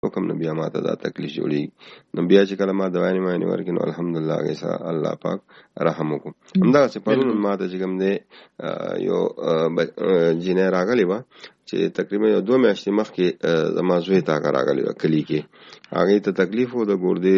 حکم نو بیا ماته دا تکلیف جوړي. نو بیا چې کله ما دوايي معنی ورکې نو الحمدلله هغه سره الله پاک رحم وکړو. همدا چې پرون ماته چې کوم دی یو جنې راغلی و چې تقریبا 2 میاشتې مخکې زما زوی ته راغلی و کلی کې. هغه ته تکلیف و د ګردې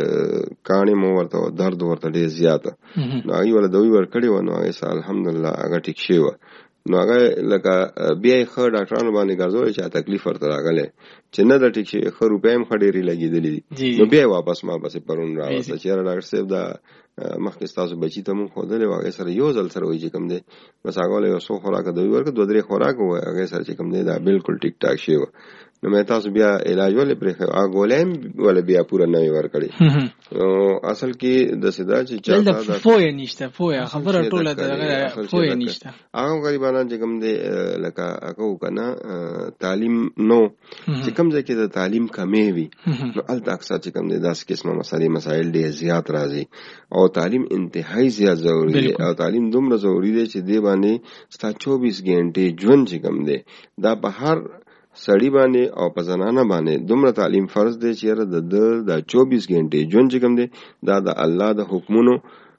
کاڼې مو ورته درد ورته ډېر زیاته. نو هغه ول دوی ورکړی و نو هغه سره الحمدلله هغه ټیک شي و. نو هغه لکه بیا یې ښه ډاکټرانو باندې ګرځول چې تکلیف ورته راغلی چې نه د ټیک شي ښه روپۍ هم ښه ډېرې لګېدلې دي. نو بیا واپس ما پسې پرون راوسته چې یاره ډاکټر صاحب دا مخکې ستاسو بچي ته مونږ ښودلی و هغې سره یو ځل سره وایي چې کوم دی بس هغه له یو څو خوراکه دوی ورکړه 2-3 خوراک ووایي هغې سره چې کوم دی دا بالکل ټیک ټاک شوی و. نو مې تاسو بیا علاج ولې پرېښی هغه ګولۍ هم ولې بیا پوره نوې ورکړې. نو اصل کې داسې دا چې دلته پوهه نشته پوهه خبره ټوله دغه پوهه نشته. هغه غریبانان چې کوم دی لکه هغه وکنه تعلیم نو چې کوم ځای کې د تعلیم کمې وي نو هلته اکثر چې کوم دی داسې قسمه مسایل ډېر زیات راځي او تعلیم انتهایی زیات ضروري دی او تعلیم دومره ضروري دی چې دی باندې ستا 24 غنټې ژوند چې کوم دی دا په هر سړی باندې او په زنانه باندې دومره تعلیم فرض دی چې د 24 غنټې ژوند چې کوم دی دا د الله د حکمونو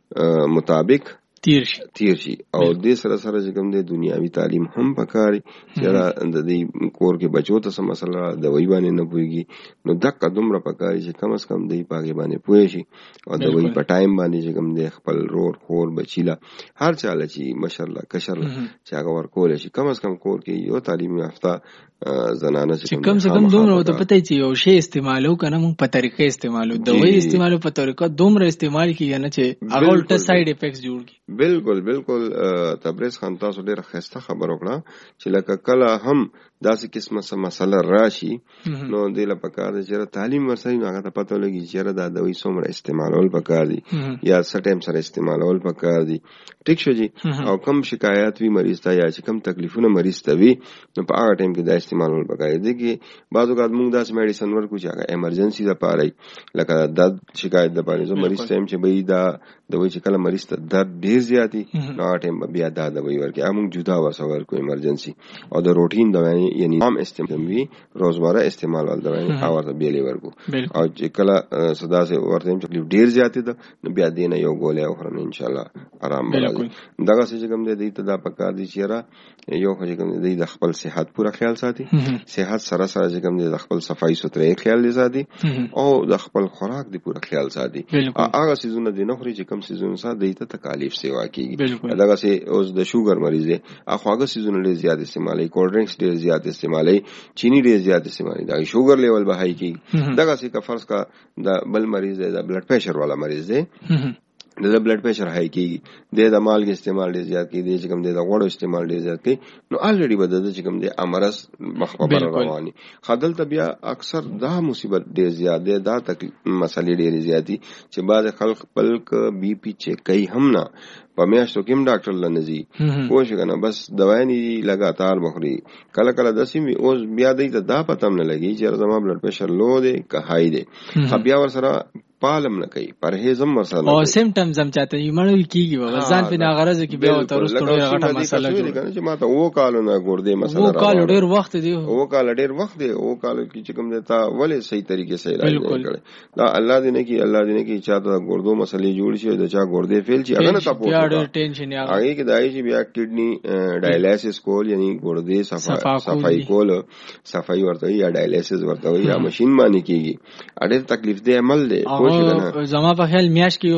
مطابق تیر شي او دې سره سره چې کوم دی دنیاوي تعلیم هم پکاري چې د دې کور کې بچو ته سم مسله د وای باندې نه پويږي نو دغه دومره پکاري چې کم از کم دی پاګې باندې پوي شي او د وای په ټایم باندې چې کوم دی خپل رور خور بچیلا هر چاله چې ماشاءالله کشر چې هغه ورکول شي کم از کم کور کې یو تعلیم یافته زنانه چې کم سے کم دومره ته پته چې یو شی استعمالو کنه مونږ په طریقې استعمالو د وای استعمالو په طریقه دومره استعمال کیږي نه چې هغه الټا ساید افیکټس جوړ کی. بالکل تبریز خان تاسو ډېر ښایسته خبر وکړه چې لکه کله هم داسې قسمه مسله راشي نو دې له پکار دی چې تعلیم ورسره هغه ته پته لګي چې دا د وای څومره استعمالول پکار دي یا سټیم سره استعمالول پکار دي. ټیک شو جی. او کم شکایت وی مریض ته یا چې کم تکلیفونه مریض ته وي نو په هغه ټیم کې دا استعمالول پکار دي چې بعض اوقات موږ داسې میډیسن ورکو چې هغه ایمرجنسي لپاره لکه د شکایت لپاره زه مریض ته چې به دا د وای چې کله مریض ته درد ډیر زیاتی نو هغه ټیم بیا دا د وای ورکه موږ جدا وسو ورکو ایمرجنسي او د روټین دوايي یعنی عام استعمال وی روزمره استعمال ول دوايي او ورته بیلې ورکو او چې کله صدا سه ورته چې ډیر زیاتې ده نو بیا دینه یو ګولې او خرن ان شاء الله آرام راځي. دغه څه کوم دی ته دا پکار دي چې را یو خو کوم دی د خپل صحت پوره خیال ساتي صحت سره سره کوم دی د خپل صفائی ستري خیال ساتي او د خپل خوراک دی پوره خیال ساتي. هغه سيزونه دی نه خوري چې کوم سيزونه سات دی ته تکالیف سیوا کیږي. دغه سه اوس د شوګر مریض دی هغه سيزونه ډیر زیات استعمالي کولډ ډرینکس ډیر زیات استعمالي چینی ډیر زیات استعمالي دا شوګر لیول به هاي کیږي. دغه سه کا فرض کا د بل مریض دی د بلډ پریشر والا مریض دی د بلډ پریشر هاي کیږي د مالګ استعمال ډیر زیات کیږي چې کوم د غوړو استعمال ډیر زیات کیږي نو الریډي بده چې کوم د امرس مخبر رواني خدل طبيعه اکثر دا مصیبت ډیر زیات دی دا مسلې ډیر زیاتی چې بعض خلک بلک بي پي چیک کوي هم نه په میاشتو کې ډاکټر لنزي کوښښ کنه بس دوايي نه لګاتار بخوري کله کله دسمي اوس بیا دې ته دا پتم نه لګي چې زما بلډ پریشر لو دی که هاي دی بیا ور سره پالم نه کوي پرهیز هم ورسره او سیمټمز هم چاته یې مړ کیږي ځان په ناغرض کې بیا تر اوسه ټول غټه مسله جوړه چې ماته و کال نه ګردې مسله و کال ډیر وخت دی او کال ډیر وخت دی او کال کې کوم دیتا ولې صحیح طریقې سره علاج کړي دا الله دې نه کې چاته ګردو مسلې جوړ شي دا چا ګردې فیل شي هغه نه تاسو بیا ډیر ټینشن یې هغه کې دای چې بیا کډنی ډایلیسس کول یعنی ګردې صفائی کول صفائی ورته یا ډایلیسس ورته یا ماشين باندې کیږي اړ تکلیف دې عمل دی کوشش کنه زما په خیال میاش کې